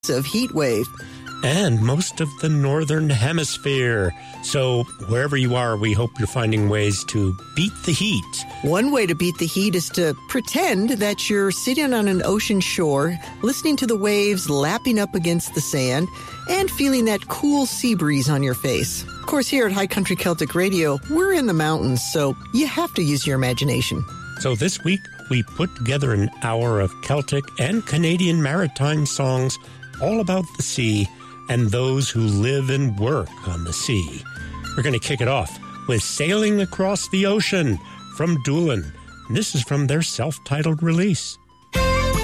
of heat wave. And most of the northern hemisphere. So wherever you are, we hope you're finding ways to beat the heat. One way to beat the heat is to pretend that you're sitting on an ocean shore, listening to the waves lapping up against the sand, and feeling that cool sea breeze on your face. Of course, here at High Country Celtic Radio, we're in the mountains, so you have to use your imagination. So this week, we put together an hour of Celtic and Canadian maritime songs all about the sea and those who live and work on the sea. We're going to kick it off with Sailing Across the Ocean from Doolin. This is from their self-titled release.